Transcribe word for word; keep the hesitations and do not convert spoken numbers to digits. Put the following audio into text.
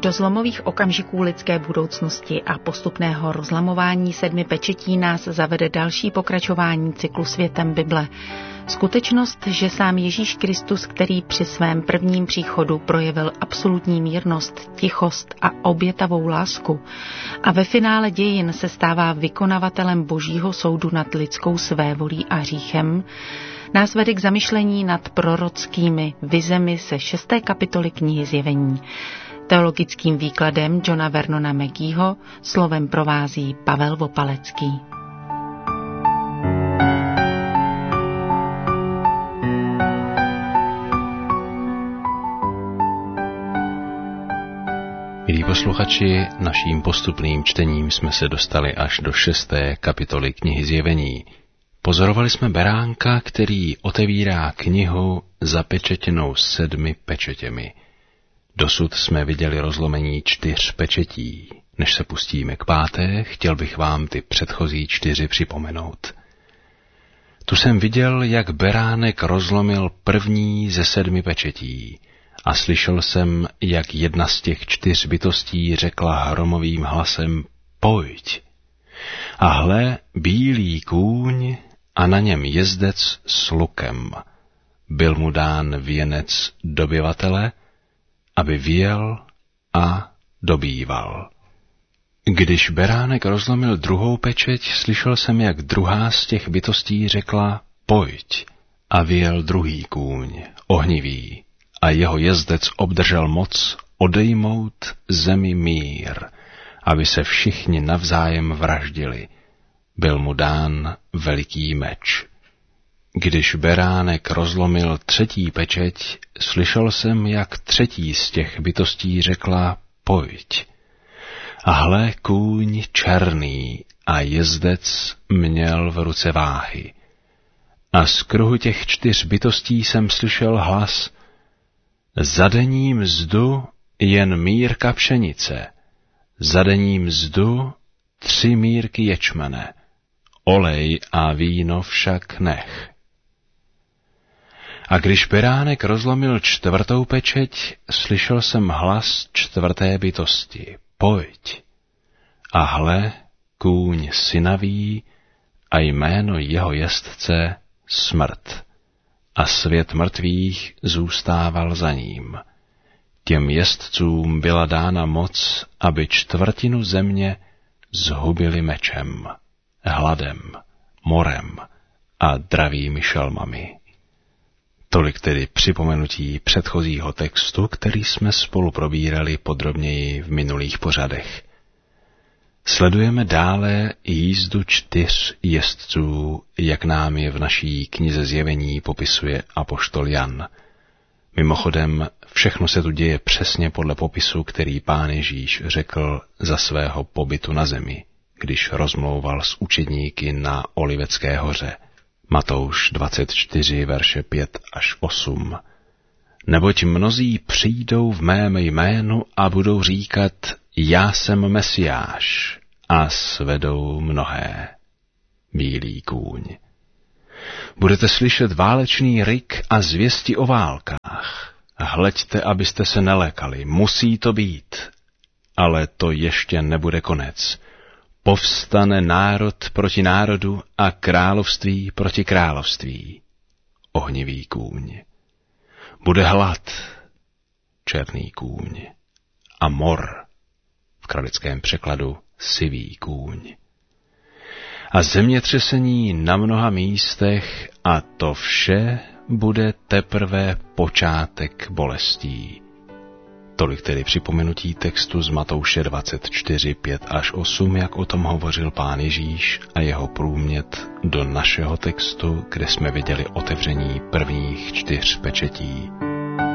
Do zlomových okamžiků lidské budoucnosti a postupného rozlamování sedmi pečetí nás zavede další pokračování cyklu Světem Bible. Skutečnost, že sám Ježíš Kristus, který při svém prvním příchodu projevil absolutní mírnost, tichost a obětavou lásku a ve finále dějin se stává vykonavatelem božího soudu nad lidskou svévolí a hříchem, nás vede k zamyšlení nad prorockými vizemi se šesté kapitoly knihy Zjevení. Teologickým výkladem Johna Vernona Mageeho slovem provází Pavel Vopalecký. Milí posluchači, naším postupným čtením jsme se dostali až do šesté kapitoly knihy Zjevení. Pozorovali jsme beránka, který otevírá knihu zapečetěnou sedmi pečetěmi. Dosud jsme viděli rozlomení čtyř pečetí. Než se pustíme k páté, chtěl bych vám ty předchozí čtyři připomenout. Tu jsem viděl, jak beránek rozlomil první ze sedmi pečetí a slyšel jsem, jak jedna z těch čtyř bytostí řekla hromovým hlasem: Pojď! A hle, bílý kůň a na něm jezdec s lukem. Byl mu dán věnec dobyvatele, aby vyjel a dobýval. Když beránek rozlomil druhou pečeť, slyšel jsem, jak druhá z těch bytostí řekla: Pojď! A vyjel druhý kůň, ohnivý, a jeho jezdec obdržel moc odejmout zemi mír, aby se všichni navzájem vraždili. Byl mu dán veliký meč. Když beránek rozlomil třetí pečeť, slyšel jsem, jak třetí z těch bytostí řekla: Pojď! A hle, kůň černý a jezdec měl v ruce váhy. A z kruhu těch čtyř bytostí jsem slyšel hlas: Za denní mzdu jen mírka pšenice, za denní mzdu tři mírky ječmene, olej a víno však nech. A když beránek rozlomil čtvrtou pečeť, slyšel jsem hlas čtvrté bytosti: Pojď! A hle, kůň synavý a jméno jeho jezdce Smrt. A svět mrtvých zůstával za ním. Těm jezdcům byla dána moc, aby čtvrtinu země zhubili mečem, hladem, morem a dravými šelmami. Tolik tedy připomenutí předchozího textu, který jsme spolu probírali podrobněji v minulých pořadech. Sledujeme dále jízdu čtyř jezdců, jak nám je v naší knize Zjevení popisuje apoštol Jan. Mimochodem, všechno se tu děje přesně podle popisu, který Pán Ježíš řekl za svého pobytu na zemi, když rozmlouval s učedníky na Olivecké hoře. Matouš dvacet čtyři, verše pět až osm. Neboť mnozí přijdou v mém jménu a budou říkat: Já jsem Mesiáš, a svedou mnohé. Bílý kůň. Budete slyšet válečný ryk a zvěsti o válkách. Hleďte, abyste se nelekali, musí to být. Ale to ještě nebude konec. Povstane národ proti národu a království proti království. Ohnivý kůň. Bude hlad, černý kůň, a mor, v kralickém překladu sivý kůň. A zemětřesení na mnoha místech, a to vše bude teprve počátek bolestí. Tolik tedy připomenutí textu z Matouše dvacet čtyři, pět až osm, jak o tom hovořil Pán Ježíš, a jeho průmět do našeho textu, kde jsme viděli otevření prvních čtyř pečetí.